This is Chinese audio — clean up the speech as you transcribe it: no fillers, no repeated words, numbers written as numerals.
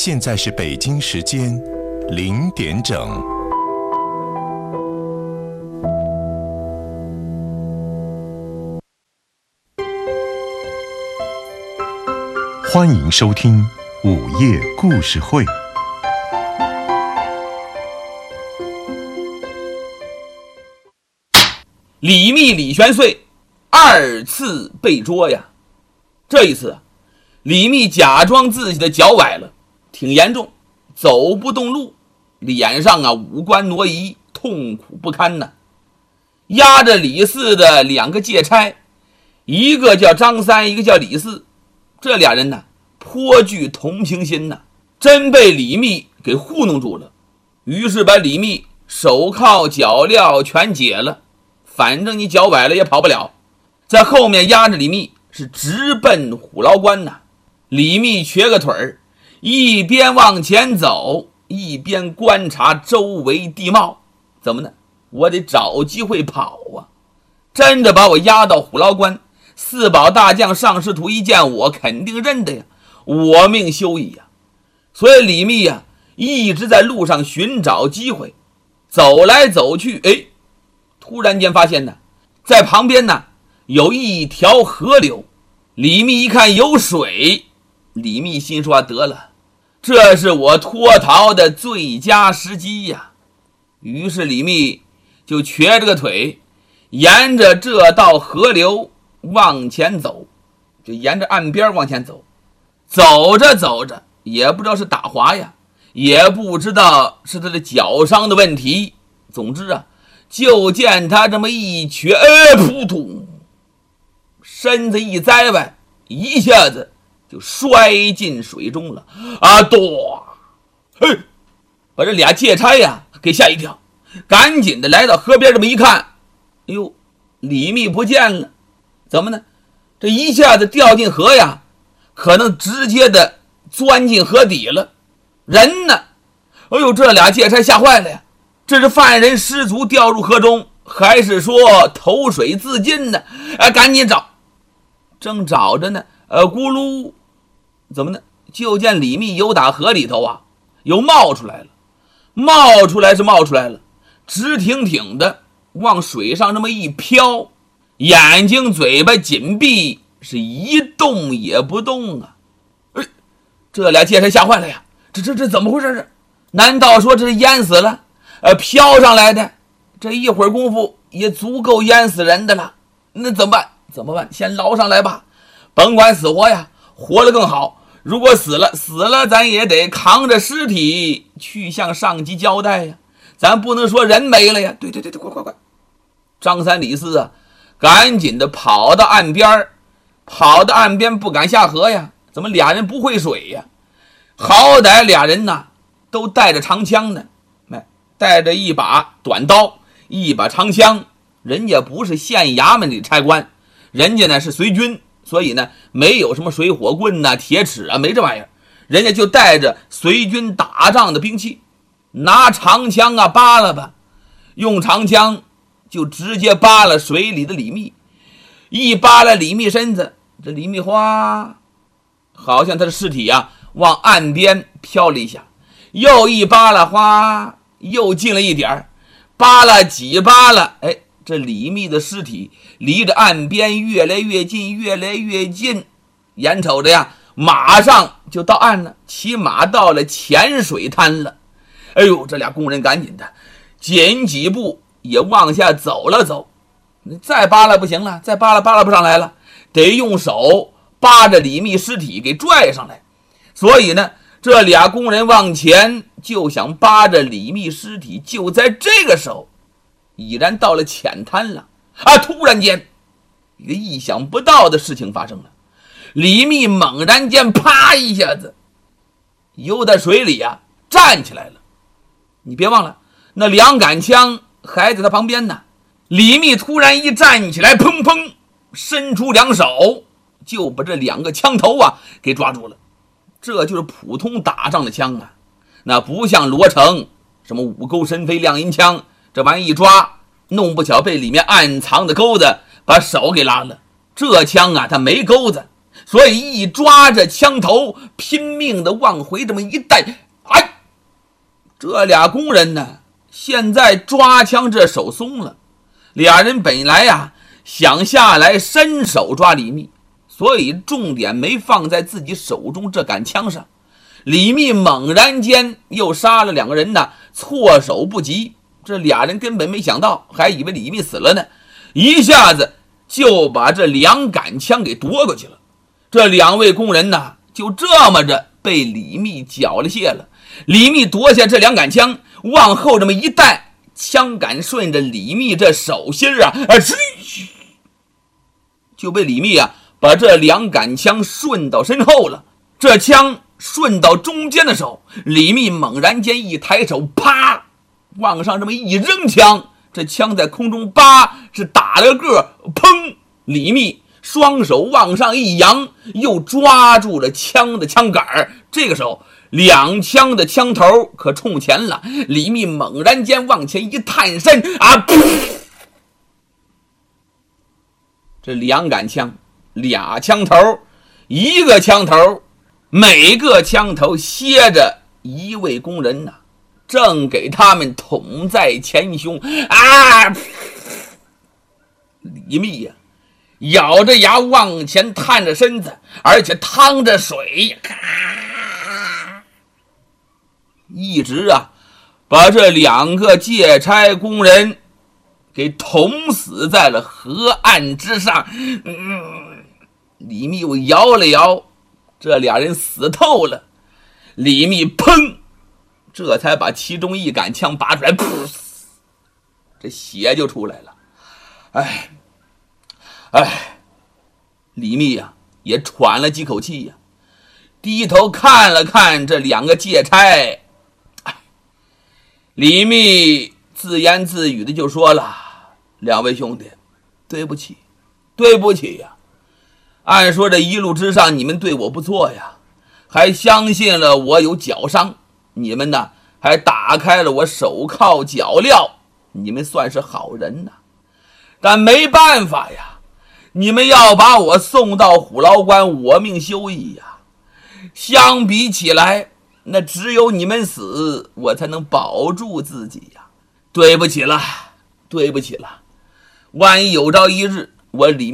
现在是北京时间0点整。欢迎收听午夜故事会。 李密、李玄岁2次被捉呀！这一次，李密假装自己的脚崴了，挺严重，走不动路，脸上五官挪移，痛苦不堪呐。押着李四的2个借差，一个叫张三，一个叫李四，这俩人颇具同情心呐，真被李密给糊弄住了。于是把李密手铐脚镣全解了，反正你脚崴了也跑不了，在后面压着李密是直奔虎牢关呐。李密瘸个腿儿，一边往前走，一边观察周围地貌。怎么呢？我得找机会跑啊！真的把我押到虎牢关，四保大将尚师徒一见我，肯定认的呀，我命休矣呀！所以李密一直在路上寻找机会，走来走去，突然间发现在旁边有一条河流。李密一看有水，李密心说得了，这是我脱逃的最佳时机呀！于是李密就瘸着个腿，沿着这道河流往前走，就沿着岸边往前走。走着走着，也不知道是打滑呀，也不知道是他的脚伤的问题，总之就见他这么一瘸，扑通，身子一栽歪，一下子就摔进水中了把这俩借差给吓一跳，赶紧的来到河边，这么一看，李密不见了。怎么呢？这一下子掉进河呀，可能直接的钻进河底了。人呢？这俩借差吓坏了呀！这是犯人失足掉入河中，还是说投水自尽呢？赶紧找，正找着呢，咕噜，怎么呢？就见李密由打河里头又冒出来了，冒出来了，直挺挺的往水上这么一飘，眼睛嘴巴紧闭，是一动也不动啊！这俩借差吓坏了呀！这怎么回事？难道说这是淹死了？飘上来的，这一会儿功夫也足够淹死人的了。那怎么办？先捞上来吧，甭管死活呀，活了更好。如果死了，咱也得扛着尸体去向上级交代呀，咱不能说人没了呀。对，快！张三李四赶紧的跑到岸边，不敢下河呀。怎么俩人不会水呀？好歹俩人都带着长枪呢，带着一把短刀，一把长枪。人家不是县衙门里差官，人家是随军，所以没有什么水火棍铁尺没这玩意儿。人家就带着随军打仗的兵器，拿长枪扒拉吧，用长枪就直接扒拉水里的李密。一扒拉李密身子，这李密哗，好像他的尸体往岸边飘了一下，又一扒拉哗，又近了一点，扒拉几扒拉，这李密的尸体离着岸边越来越近，眼瞅着马上就到岸了，起码到了浅水滩了。这俩工人赶紧的紧几步也往下走了走，再扒拉不行了，再扒拉不上来了，得用手扒着李密尸体给拽上来。所以这俩工人往前就想扒着李密尸体。就在这个时候，已然到了浅滩了突然间一个意想不到的事情发生了。李密猛然间啪一下子游在水里站起来了。你别忘了那2杆枪还在他旁边呢。李密突然一站起来，砰砰伸出2手就把这2个枪头给抓住了。这就是普通打仗的枪那不像罗成什么五钩神飞亮银枪，这玩意一抓，弄不巧被里面暗藏的钩子把手给拉了。这枪它没钩子， 所以一抓着枪头，拼命的往回这么一带。哎，这俩工人呢，现在抓枪这手松了。俩人本来呀想下来伸手抓李密，所以重点没放在自己手中这杆枪上。李密猛然间又杀了2个人呢，措手不及。这俩人根本没想到，还以为李密死了呢，一下子就把这2杆枪给夺过去了。这2位工人呢，就这么着被李密缴了械了。李密夺下这2杆枪，往后这么一带，枪杆顺着李密这手心就被李密把这2杆枪顺到身后了。这枪顺到中间的时候，李密猛然间一抬手，啪往上这么一扔枪，这枪在空中是打了个砰，李密双手往上一扬，又抓住了枪的枪杆。这个时候2枪的枪头可冲前了，李密猛然间往前一探身这2杆枪，2枪头，1个枪头，每个枪头歇着1位工人正给他们捅在前胸。李密咬着牙往前探着身子，而且趟着水，一直把这2个借差工人给捅死在了河岸之上。李密又摇了摇，这俩人死透了。李密砰，这才把其中1杆枪拔出来，这血就出来了。李密也喘了几口气低头看了看这2个借差。李密自言自语的就说了：“2位兄弟，对不起按说这一路之上你们对我不错还相信了我有脚伤，你们还打开了我手铐脚镣，你们算是好人但没办法你们要把我送到虎牢关，我命休矣相比起来，那只有你们死，我才能保住自己对不起了，万一有朝一日我李